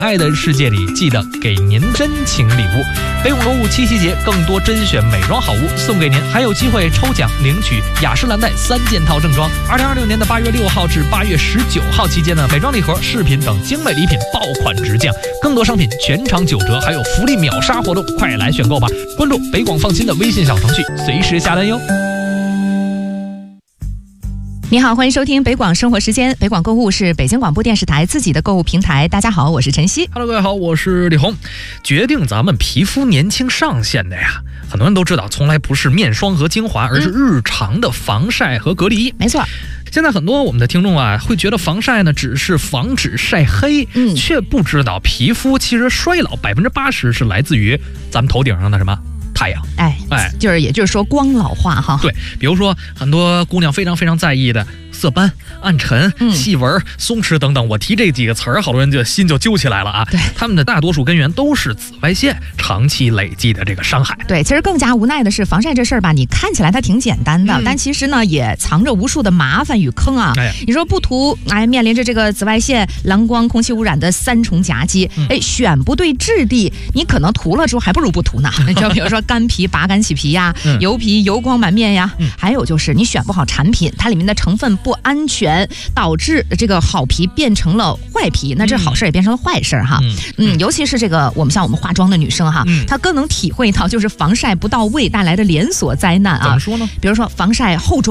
爱的世界里，记得给您真情礼物。北永购物七夕节，更多甄选美妆好物送给您，还有机会抽奖领取雅诗兰黛3件套正装。2026年的8月6号至8月19号期间呢，美妆礼盒、饰品等精美礼品爆款直降，更多商品全场9折，还有福利秒杀活动，快来选购吧！关注北广放心的微信小程序，随时下单哟。 你好，欢迎收听北广生活时间。北广购物是北京广播电视台自己的购物平台。大家好，我是晨曦。 Hello， 各位好，我是李红。决定咱们皮肤年轻上限的呀，很多人都知道，从来不是面霜和精华，而是日常的防晒和隔离。 没错。 现在很多我们的听众啊，会觉得防晒呢只是防止晒黑，却不知道皮肤其实衰老80%是来自于咱们头顶上的什么？太阳。也就是说光老化哈。对，比如说很多姑娘非常非常在意的色斑、暗沉、细纹、松弛等等，我提这几个词儿，好多人就心就揪起来了啊。对，他们的大多数根源都是紫外线长期累积的这个伤害。 对，其实更加无奈的是，防晒这事儿吧，你看起来它挺简单的，但其实呢也藏着无数的麻烦与坑啊。你说不涂，面临着这个紫外线、蓝光、空气污染的3重夹击，选不对质地，你可能涂了之后还不如不涂呢。你知道，比如说干皮拔干起皮呀，油皮油光满面呀，还有就是你选不好产品，它里面的成分不安全，导致这个好皮变成了坏皮，那这好事也变成了坏事哈。尤其是这个我们化妆的女生哈，她更能体会到就是防晒不到位带来的连锁灾难啊。 怎么说呢？ 比如说防晒厚重